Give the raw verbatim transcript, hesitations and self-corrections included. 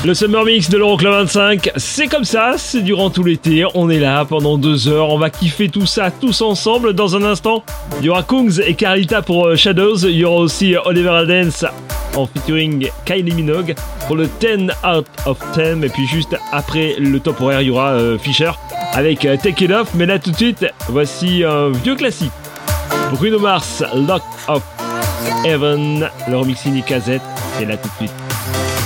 Le Summer Mix de l'Euroclub vingt-cinq, c'est comme ça, c'est durant tout l'été, on est là pendant deux heures, on va kiffer tout ça tous ensemble. Dans un instant, il y aura Kungs et Carlita pour Shadows, il y aura aussi Oliver Heldens en featuring Kylie Minogue pour le dix out of dix, et puis juste après le top horaire, il y aura euh, Fisher avec euh, Take It Off. Mais là tout de suite, voici un vieux classique. Bruno Mars, Lock of Heaven, le remix signé K Z, c'est là tout de suite.